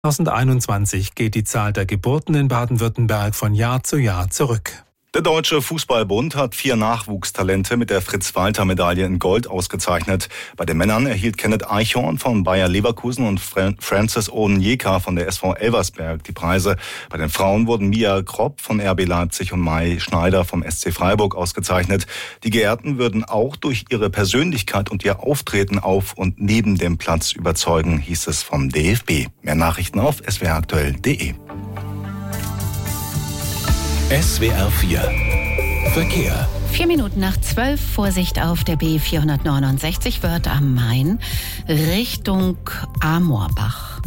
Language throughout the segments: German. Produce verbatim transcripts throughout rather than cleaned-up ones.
zweitausendeinundzwanzig geht die Zahl der Geburten in Baden-Württemberg von Jahr zu Jahr zurück. Der Deutsche Fußballbund hat vier Nachwuchstalente mit der Fritz-Walter-Medaille in Gold ausgezeichnet. Bei den Männern erhielt Kenneth Eichhorn von Bayer Leverkusen und Francis Onyeka von der S V Elversberg die Preise. Bei den Frauen wurden Mia Kropp von R B Leipzig und Mai Schneider vom S C Freiburg ausgezeichnet. Die Geehrten würden auch durch ihre Persönlichkeit und ihr Auftreten auf und neben dem Platz überzeugen, hieß es vom D F B. Mehr Nachrichten auf s w r aktuell punkt de. S W R vier Verkehr. Vier Minuten nach zwölf, Vorsicht auf der B vierhundertneunundsechzig Wörth am Main Richtung Amorbach.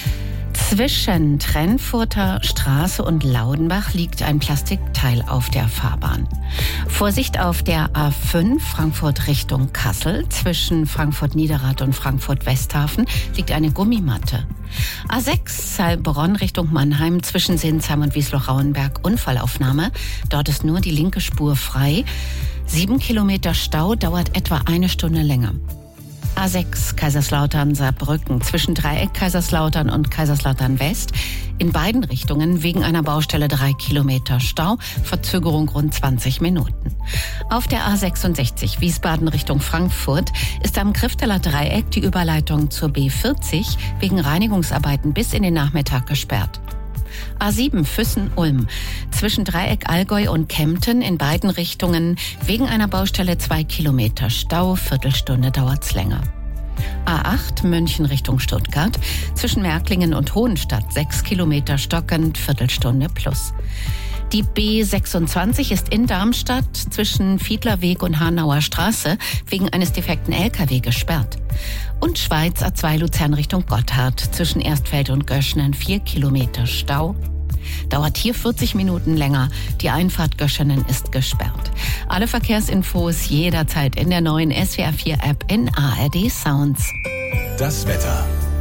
Zwischen Trennfurter Straße und Laudenbach liegt ein Plastikteil auf der Fahrbahn. Vorsicht auf der A fünf Frankfurt Richtung Kassel. Zwischen Frankfurt-Niederrad und Frankfurt-Westhafen liegt eine Gummimatte. A sechs Heilbronn Richtung Mannheim zwischen Sinsheim und Wiesloch-Rauenberg Unfallaufnahme. Dort ist nur die linke Spur frei. Sieben Kilometer Stau, dauert etwa eine Stunde länger. A sechs Kaiserslautern-Saarbrücken zwischen Dreieck Kaiserslautern und Kaiserslautern West. In beiden Richtungen wegen einer Baustelle drei Kilometer Stau, Verzögerung rund zwanzig Minuten. Auf der A sechsundsechzig Wiesbaden Richtung Frankfurt ist am Krifteler Dreieck die Überleitung zur B vierzig wegen Reinigungsarbeiten bis in den Nachmittag gesperrt. A sieben Füssen-Ulm zwischen Dreieck Allgäu und Kempten in beiden Richtungen wegen einer Baustelle zwei Kilometer Stau, Viertelstunde dauert's länger. A acht München Richtung Stuttgart zwischen Märklingen und Hohenstadt sechs Kilometer stockend, Viertelstunde plus. Die B sechsundzwanzig ist in Darmstadt zwischen Fiedlerweg und Hanauer Straße wegen eines defekten L K W gesperrt. Und Schweiz A zwei Luzern Richtung Gotthard zwischen Erstfeld und Göschenen vier Kilometer Stau. Dauert hier vierzig Minuten länger. Die Einfahrt Göschenen ist gesperrt. Alle Verkehrsinfos jederzeit in der neuen S W R vier App in A R D Sounds. Das Wetter.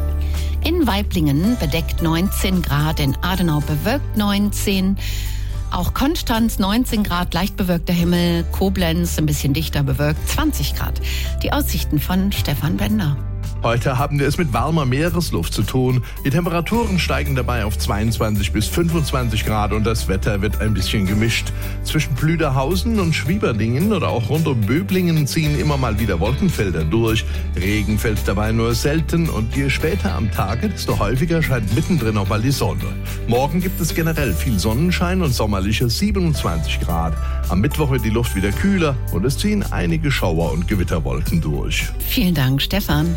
In Waiblingen bedeckt neunzehn Grad, in Adenau bewölkt neunzehn. Auch Konstanz neunzehn Grad, leicht bewölkter Himmel, Koblenz ein bisschen dichter bewölkt, zwanzig Grad. Die Aussichten von Stefan Bender. Heute haben wir es mit warmer Meeresluft zu tun. Die Temperaturen steigen dabei auf zweiundzwanzig bis fünfundzwanzig Grad und das Wetter wird ein bisschen gemischt. Zwischen Plüderhausen und Schwieberdingen oder auch rund um Böblingen ziehen immer mal wieder Wolkenfelder durch. Regen fällt dabei nur selten und je später am Tage, desto häufiger scheint mittendrin auch mal die Sonne. Morgen gibt es generell viel Sonnenschein und sommerliche siebenundzwanzig Grad. Am Mittwoch wird die Luft wieder kühler und es ziehen einige Schauer- und Gewitterwolken durch. Vielen Dank, Stefan.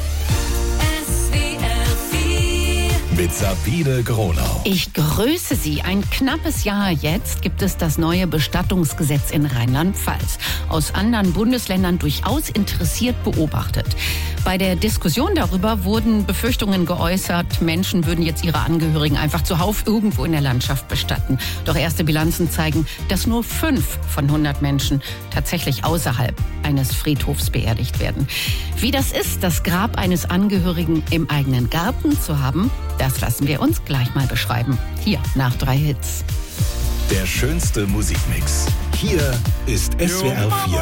Mit Sabine Gronau. Ich grüße Sie. Ein knappes Jahr jetzt gibt es das neue Bestattungsgesetz in Rheinland-Pfalz. Aus anderen Bundesländern durchaus interessiert beobachtet. Bei der Diskussion darüber wurden Befürchtungen geäußert, Menschen würden jetzt ihre Angehörigen einfach zuhauf irgendwo in der Landschaft bestatten. Doch erste Bilanzen zeigen, dass nur fünf von hundert Menschen tatsächlich außerhalb eines Friedhofs beerdigt werden. Wie das ist, das Grab eines Angehörigen im eigenen Garten zu haben, das lassen wir uns gleich mal beschreiben. Hier nach drei Hits. Der schönste Musikmix. Hier ist S W R vier.